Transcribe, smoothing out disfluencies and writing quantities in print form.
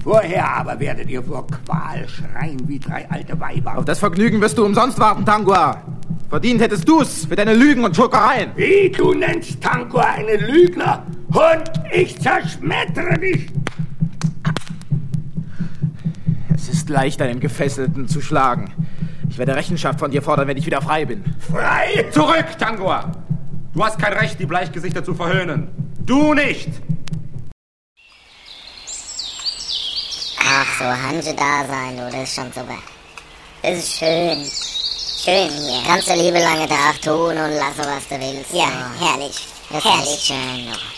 Vorher aber werdet ihr vor Qual schreien wie 3 alte Weiber. Auf das Vergnügen wirst du umsonst warten, Tangua. Verdient hättest du's für deine Lügen und Schurkereien. Wie, du nennst Tangua einen Lügner? Und ich zerschmettere dich. Es ist leicht, einen Gefesselten zu schlagen. Ich werde Rechenschaft von dir fordern, wenn ich wieder frei bin. Frei? Zurück, Tangua! Du hast kein Recht, die Bleichgesichter zu verhöhnen. Du nicht! Ach, so Hanse-Dasein, du, das ist schon super. Das ist schön. Schön hier. Kannst du liebe lange Tag tun und lassen, was du willst. Ja, herrlich. Das herrlich. Ist schön, du.